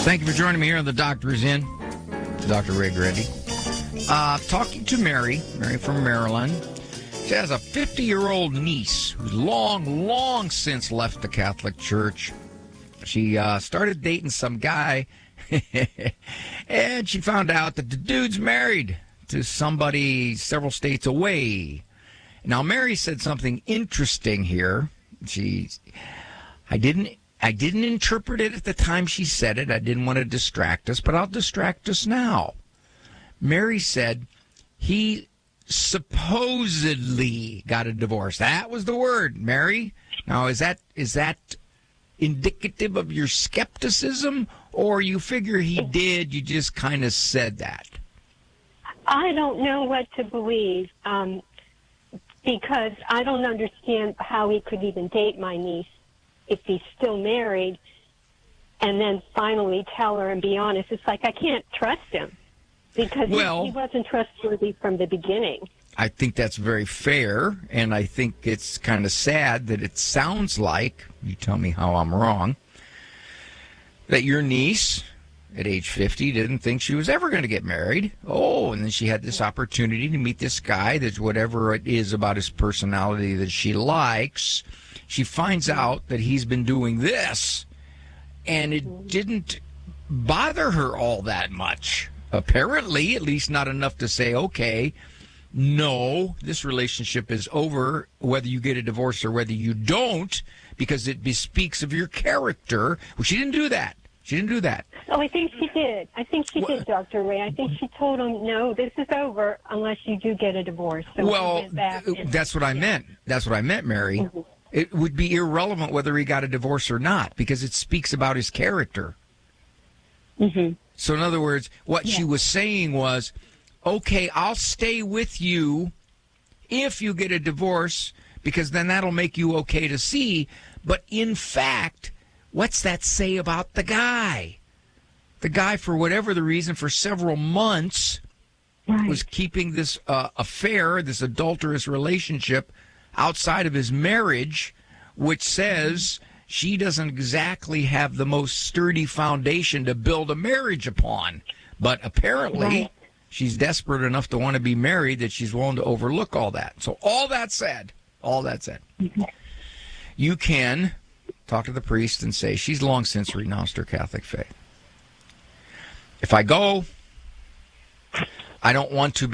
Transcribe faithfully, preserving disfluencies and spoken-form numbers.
Thank you for joining me here on The Doctor Is In. Doctor Ray Greddy. Uh, talking to Mary, Mary from Maryland. She has a fifty-year-old niece who's long, long since left the Catholic Church. She uh, started dating some guy, and she found out that the dude's married to somebody several states away. Now, Mary said something interesting here. She, I didn't, I didn't interpret it at the time she said it. I didn't want to distract us, but I'll distract us now. Mary said he supposedly got a divorce. That was the word, Mary. Now, is that is that indicative of your skepticism, or you figure he did, you just kind of said that? I don't know what to believe, um, because I don't understand how he could even date my niece if he's still married and then finally tell her and be honest. It's like I can't trust him because well, he, he wasn't trustworthy from the beginning. I think that's very fair, and I think it's kind of sad that it sounds like, you tell me how I'm wrong, that your niece at age fifty didn't think she was ever going to get married. Oh, and then she had this opportunity to meet this guy that's whatever it is about his personality that she likes. She finds out that he's been doing this, and it didn't bother her all that much. Apparently, at least not enough to say, okay, no, this relationship is over, whether you get a divorce or whether you don't, because it bespeaks of your character. Well, she didn't do that. She didn't do that. Oh, I think she did. I think she did, Doctor Ray. I think she told him, no, this is over unless you do get a divorce. So well, and, that's what I yeah. meant. That's what I meant, Mary. Mm-hmm. It would be irrelevant whether he got a divorce or not, because it speaks about his character. Mm-hmm. So, in other words, what yeah. she was saying was, okay, I'll stay with you if you get a divorce, because then that'll make you okay to see. But in fact, what's that say about the guy? The guy, for whatever the reason, for several months right. was keeping this uh, affair, this adulterous relationship, outside of his marriage, which says she doesn't exactly have the most sturdy foundation to build a marriage upon. But apparently right. she's desperate enough to want to be married that she's willing to overlook all that. So all that said, all that said, mm-hmm. you can talk to the priest and say, she's long since renounced her Catholic faith. If I go, I don't want to